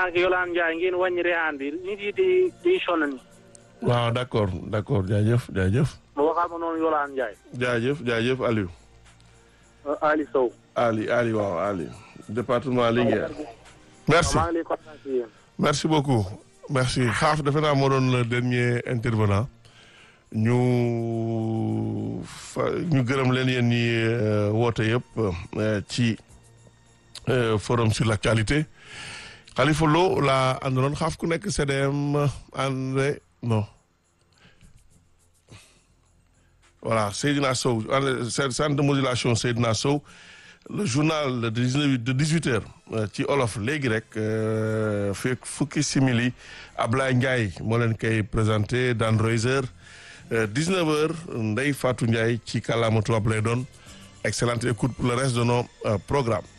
ak Yolande Ndiaye ngeen wàññi rehaan bi nit yi di sonn ni. waaw d'accord jaajëf ma waxaat ma noonu Yolande Ndiaye. jaajëf Aliou. Ali Sow. Ali waaw Ali. département Linguère. merci maa ngi lay kontaan ci yéen. merci beaucoup merci xaaf defe naa moo doon le dernier intervenant ñu gërëm leen yéen ñi woote yëpp ci forum sur l'actualité Khalifa Lo la àndaloon xaaf ku nekk CDM André non voilà Seydina Sow centre de modulation Seydina Sow le journal de 18 heures ci olof léegi rek fukki simili Ablaye Ndiaye moo leen koy présenté dans 2 heures 19 heures Ndeye Fatou Ndiaye ci kàllaama tubaab lay doon excellente écoute pour le reste de nos programmes